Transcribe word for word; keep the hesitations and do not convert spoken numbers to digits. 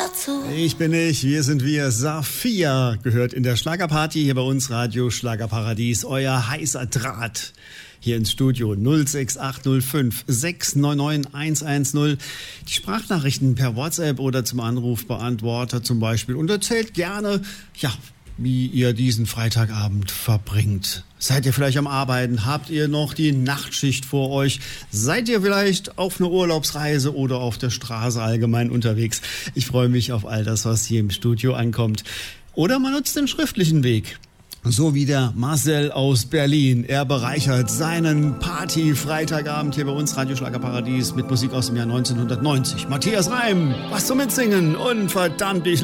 dazu. Ich bin ich, wir sind wir. Saphia gehört in der Schlagerparty hier bei uns, Radio Schlagerparadies, euer heißer Draht. Hier ins Studio null sechs acht null fünf sechs neun neun eins eins null. Die Sprachnachrichten per WhatsApp oder zum Anrufbeantworter zum Beispiel. Und erzählt gerne, ja, wie ihr diesen Freitagabend verbringt. Seid ihr vielleicht am Arbeiten? Habt ihr noch die Nachtschicht vor euch? Seid ihr vielleicht auf einer Urlaubsreise oder auf der Straße allgemein unterwegs? Ich freue mich auf all das, was hier im Studio ankommt. Oder man nutzt den schriftlichen Weg. So wie der Marcel aus Berlin. Er bereichert seinen Party-Freitagabend hier bei uns, Radio Schlagerparadies, mit Musik aus dem Jahr neunzehnhundertneunzig. Matthias Reim, was zum Mitsingen und verdammt, ich